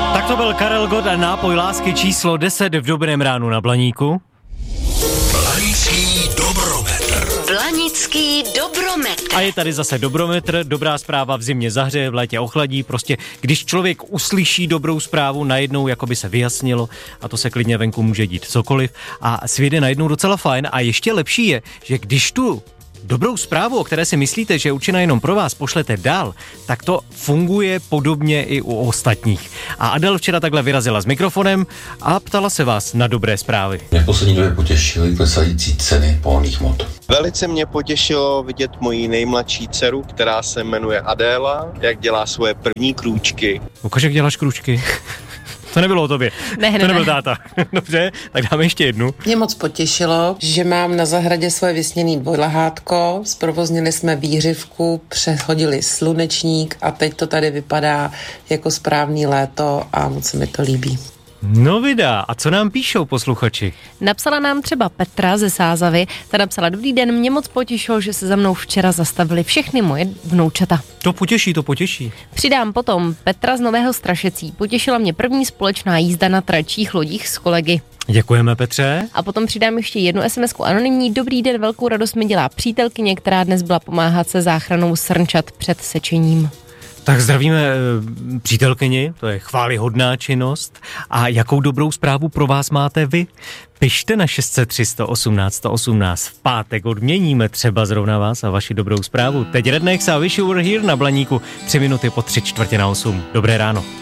Tak to byl Karel Gott a nápoj lásky číslo 10 v Dobrém ránu na Blaníku. Blanický dobrometr. Blanický dobrometr. A je tady zase dobrometr, dobrá zpráva v zimě zahřeje, v létě ochladí, prostě když člověk uslyší dobrou zprávu, najednou jako by se vyjasnilo a to se klidně venku může dít cokoliv a svět je najednou docela fajn a ještě lepší je, že když tu dobrou zprávu, o které si myslíte, že je určená jenom pro vás, pošlete dál, tak to funguje podobně i u ostatních. A Adel včera takhle vyrazila s mikrofonem a ptala se vás na dobré zprávy. Mě v poslední době potěšily klesající ceny pohonných hmot. Velice mě potěšilo vidět moji nejmladší dceru, která se jmenuje Adéla, jak dělá svoje první krůčky. Ukaž, jak děláš krůčky. To nebylo o tobě. Ne. To nebyl táta. Dobře, tak dáme ještě jednu. Mě moc potěšilo, že mám na zahradě svoje vysněný dvojlahátko, zprovoznili jsme výhřivku, přehodili slunečník a teď to tady vypadá jako správný léto a moc se mi to líbí. No vydá, a co nám píšou posluchači? Napsala nám třeba Petra ze Sázavy, ta napsala: dobrý den, mě moc potěšilo, že se za mnou včera zastavili všechny moje vnoučata. To potěší. Přidám potom Petra z Nového Strašecí. Potěšila mě první společná jízda na tračích lodích s kolegy. Děkujeme, Petře. A potom přidám ještě jednu SMS-ku anonymní. Dobrý den, velkou radost mi dělá přítelkyně, která dnes byla pomáhat se záchranou srnčat před sečením. Tak zdravíme přítelkyni, to je chvályhodná činnost. A jakou dobrou zprávu pro vás máte vy? Pište na 603 118 118. V pátek odměníme třeba zrovna vás a vaši dobrou zprávu. Teď Rednex a Wish You Were Here na Blaníku. 3 minuty po 7:45. Dobré ráno.